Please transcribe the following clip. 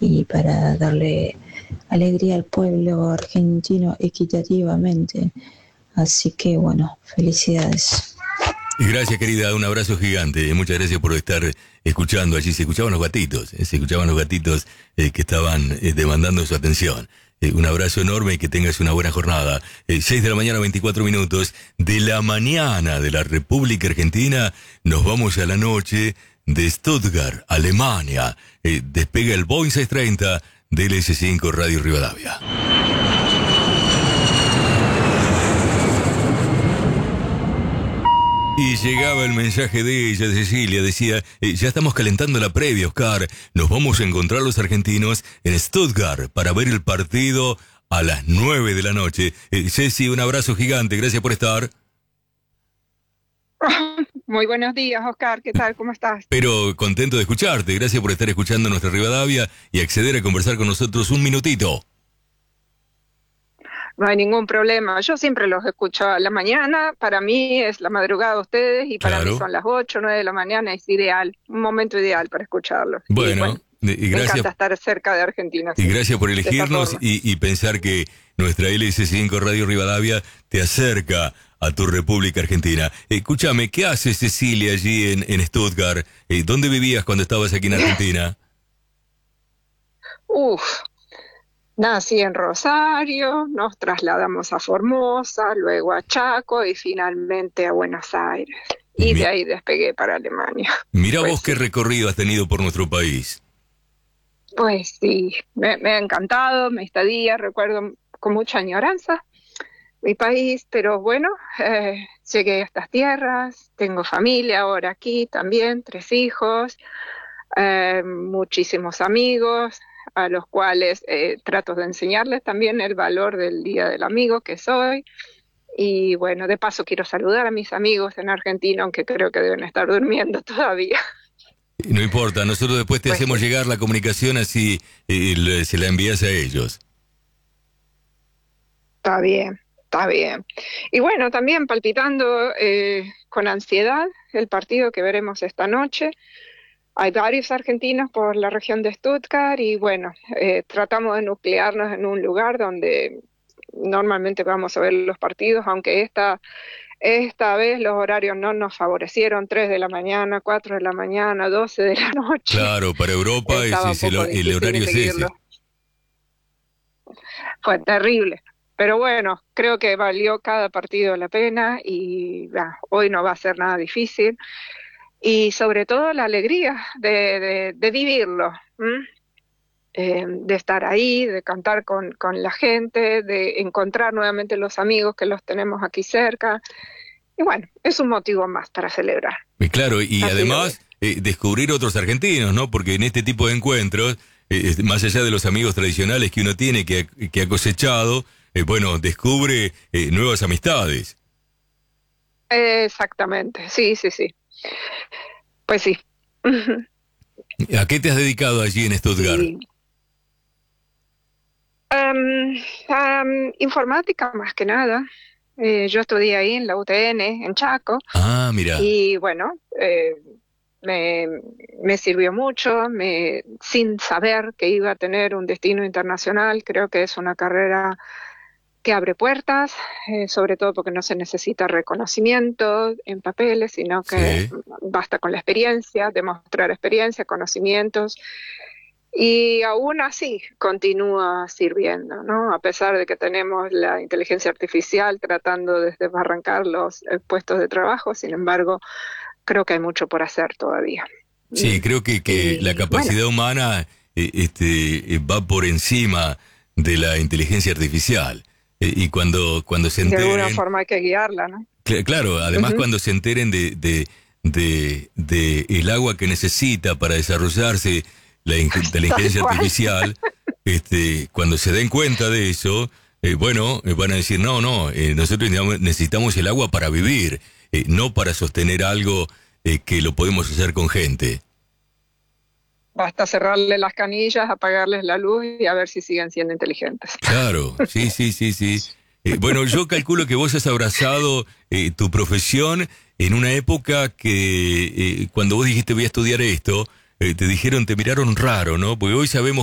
y para darle alegría al pueblo argentino equitativamente. Así que bueno, felicidades. Y gracias, querida, un abrazo gigante. Muchas gracias por estar escuchando allí. Se escuchaban los gatitos, que estaban demandando su atención. Un abrazo enorme y que tengas una buena jornada. 6 de la mañana, 24 minutos. De la mañana de la República Argentina, nos vamos a la noche de Stuttgart, Alemania. Despega el Boeing 630 del S5 Radio Rivadavia. Y llegaba el mensaje de ella, de Cecilia, decía, ya estamos calentando la previa, Oscar, nos vamos a encontrar los argentinos en Stuttgart para ver el partido a las 9 de la noche. Ceci, un abrazo gigante, gracias por estar. Muy buenos días, Oscar, ¿qué tal? ¿Cómo estás? Pero contento de escucharte, gracias por estar escuchando nuestra Rivadavia y acceder a conversar con nosotros un minutito. No hay ningún problema. Yo siempre los escucho a la mañana. Para mí es la madrugada de ustedes y para mí son las 8, 9 de la mañana. Es ideal, un momento ideal para escucharlos. Bueno, y gracias. Me encanta estar cerca de Argentina. Y gracias por elegirnos y pensar que nuestra LS5 Radio Rivadavia te acerca a tu República Argentina. Escúchame, ¿qué hace Cecilia allí en Stuttgart? ¿Dónde vivías cuando estabas aquí en Argentina? Nací en Rosario, nos trasladamos a Formosa, luego a Chaco y finalmente a Buenos Aires. Y de ahí despegué para Alemania. Mirá pues vos qué recorrido has tenido por nuestro país. Pues sí, me ha encantado mi estadía, recuerdo con mucha añoranza mi país, pero bueno, llegué a estas tierras, tengo familia ahora aquí también, 3 hijos, muchísimos amigos, a los cuales trato de enseñarles también el valor del Día del Amigo que soy. Y bueno, de paso quiero saludar a mis amigos en Argentina, aunque creo que deben estar durmiendo todavía. No importa, nosotros después te hacemos llegar la comunicación, así se la envías a ellos. Está bien. Y bueno, también palpitando con ansiedad el partido que veremos esta noche. Hay varios argentinos por la región de Stuttgart y bueno, tratamos de nuclearnos en un lugar donde normalmente vamos a ver los partidos, aunque esta vez los horarios no nos favorecieron, 3 de la mañana, 4 de la mañana, 12 de la noche. Claro, para Europa el horario es ese. Fue terrible, pero bueno, creo que valió cada partido la pena y hoy no va a ser nada difícil. Y sobre todo la alegría de vivirlo, de estar ahí, de cantar con la gente, de encontrar nuevamente los amigos que los tenemos aquí cerca. Y bueno, es un motivo más para celebrar. Y claro, y así además descubrir otros argentinos, ¿no? Porque en este tipo de encuentros, más allá de los amigos tradicionales que uno tiene, que ha cosechado, bueno, descubre nuevas amistades. Exactamente, sí. Pues sí. ¿A qué te has dedicado allí en Stuttgart? Sí. Informática más que nada. Yo estudié ahí en la UTN, en Chaco. Ah, mira. Y bueno, me sirvió mucho, sin saber que iba a tener un destino internacional. Creo que es una carrera que abre puertas, sobre todo porque no se necesita reconocimiento en papeles, sino que basta con la experiencia, demostrar experiencia, conocimientos, y aún así continúa sirviendo, ¿no? A pesar de que tenemos la inteligencia artificial tratando de desbarrancar los puestos de trabajo, sin embargo, creo que hay mucho por hacer todavía. Sí, creo que la capacidad humana va por encima de la inteligencia artificial. Y cuando se enteren... De alguna forma hay que guiarla, ¿no? Claro, además cuando se enteren de el agua que necesita para desarrollarse la inteligencia artificial, cuando se den cuenta de eso, van a decir, no, nosotros necesitamos el agua para vivir, no para sostener algo que lo podemos hacer con gente. Basta cerrarle las canillas, apagarles la luz y a ver si siguen siendo inteligentes. Claro, sí. Bueno, yo calculo que vos has abrazado tu profesión en una época que cuando vos dijiste voy a estudiar esto, te miraron raro, ¿no? Porque hoy sabemos